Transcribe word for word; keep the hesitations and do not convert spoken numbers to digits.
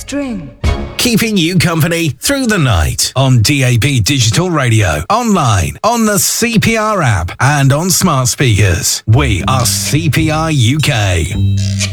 String. Keeping you company through the night on D A B Digital Radio, online, on the C P R app, and on smart speakers. We are C P R U K.